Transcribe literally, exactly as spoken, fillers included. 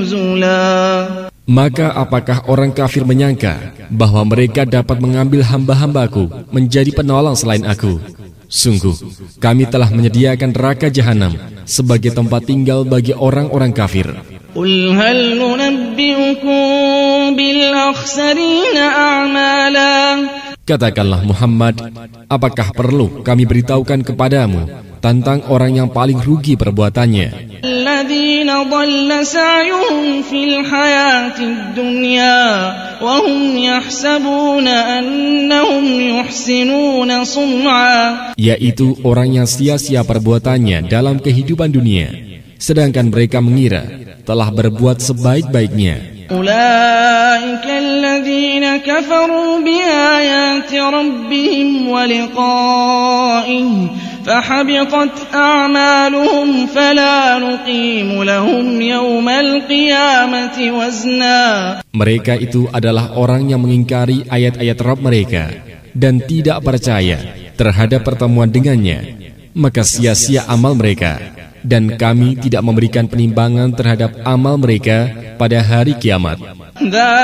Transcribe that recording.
Maka apakah orang kafir menyangka bahwa mereka dapat mengambil hamba-hambaku menjadi penolong selain aku? Sungguh, kami telah menyediakan neraka jahanam sebagai tempat tinggal bagi orang-orang kafir. Qul hal nunabbi'ukum bil akhsarina a'mala. Katakanlah Muhammad, apakah perlu kami beritahukan kepadamu tentang orang yang paling rugi perbuatannya? Alladzina dhalla sa'yuhum fil hayatid dunya wa hum yahsabuna annahum yuhsinuna sun'a. Yaitu orang yang sia-sia perbuatannya dalam kehidupan dunia, sedangkan mereka mengira telah berbuat sebaik-baiknya. Ulaika alladzina kafaru biayati rabbihim wa liqa'ihi fahabitat a'maluhum fala nuqimu lahum yawmal qiyamati wazna. Mereka itu adalah orang yang mengingkari ayat-ayat Rabb mereka dan tidak percaya terhadap pertemuan dengannya, maka sia-sia amal mereka, dan kami tidak memberikan penimbangan terhadap amal mereka pada hari kiamat.